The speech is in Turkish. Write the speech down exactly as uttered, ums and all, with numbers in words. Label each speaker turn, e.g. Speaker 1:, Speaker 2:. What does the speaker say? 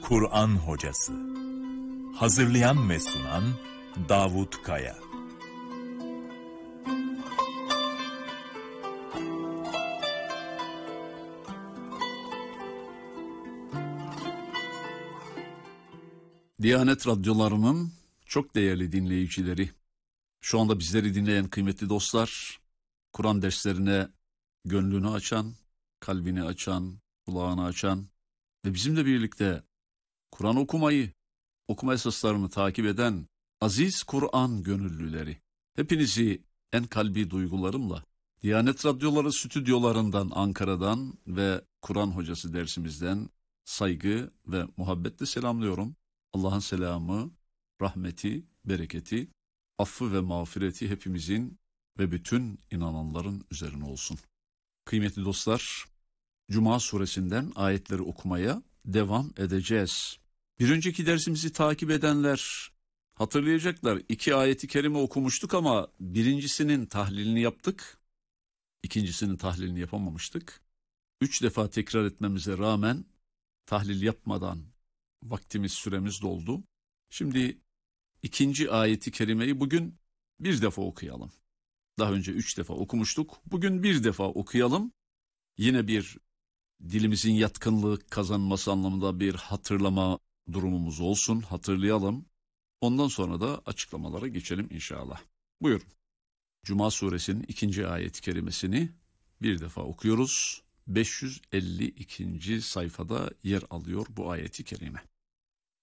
Speaker 1: Kur'an Hocası. Hazırlayan ve sunan Davut Kaya.
Speaker 2: Diyanet radyolarının çok değerli dinleyicileri, şu anda bizleri dinleyen kıymetli dostlar, Kur'an derslerine gönlünü açan, kalbini açan, kulağını açan ve bizimle birlikte Kur'an okumayı, okuma esaslarını takip eden aziz Kur'an gönüllüleri, hepinizi en kalbi duygularımla Diyanet radyoları stüdyolarından, Ankara'dan ve Kur'an hocası dersimizden saygı ve muhabbetle selamlıyorum. Allah'ın selamı, rahmeti, bereketi, affı ve mağfireti hepimizin ve bütün inananların üzerine olsun. Kıymetli dostlar, Cuma suresinden ayetleri okumaya devam edeceğiz. Bir önceki dersimizi takip edenler hatırlayacaklar. İki ayeti kerime okumuştuk ama birincisinin tahlilini yaptık. İkincisinin tahlilini yapamamıştık. Üç defa tekrar etmemize rağmen tahlil yapmadan vaktimiz, süremiz doldu. Şimdi ikinci ayeti kerimeyi bugün bir defa okuyalım. Daha önce üç defa okumuştuk. Bugün bir defa okuyalım. Yine bir dilimizin yatkınlığı kazanması anlamında bir hatırlama durumumuz olsun. Hatırlayalım. Ondan sonra da açıklamalara geçelim inşallah. Buyurun. Cuma suresinin ikinci ayet-i kerimesini bir defa okuyoruz. beş yüz elli ikinci sayfada yer alıyor bu ayet-i kerime.